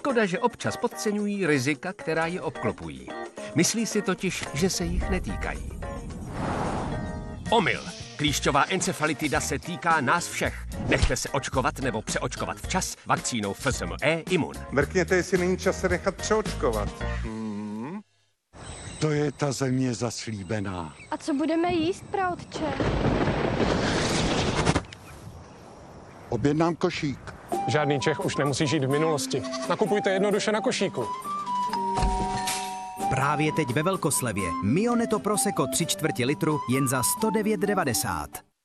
Škoda, že občas podceňují rizika, která je obklopují. Myslí si totiž, že se jich netýkají. Omyl. Klíšťová encefalitida se týká nás všech. Nechte se očkovat nebo přeočkovat včas vakcínou FSME Imun. Mrkněte, jestli není čas se nechat přeočkovat. To je ta země zaslíbená. A co budeme jíst, praotče? Objednám košík. Žádný Čech už nemusí žít v minulosti. Nakupujte jednoduše na košíku. Právě teď ve velkoslevě Mio Neto Prosecco 3/4 litru jen za 109,90.